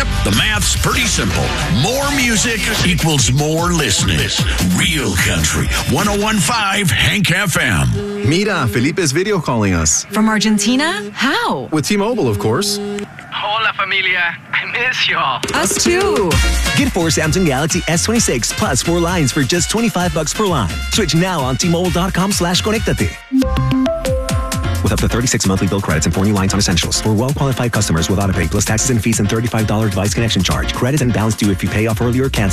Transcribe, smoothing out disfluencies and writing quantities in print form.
Yep, the math's pretty simple. More music equals more listening. Real Country 101.5 Hank FM. Mira, Felipe's video calling us. From Argentina? How? With T-Mobile, of course. Hola, familia. I miss y'all. Us too. Get 4 Samsung Galaxy S26 plus 4 lines for just $25 per line. Switch now on T-Mobile.com/conectate. With up to 36 monthly bill credits and 4 new lines on essentials. For well-qualified customers with autopay plus taxes and fees and $35 device connection charge. Credits and balance due if you pay off early or cancel.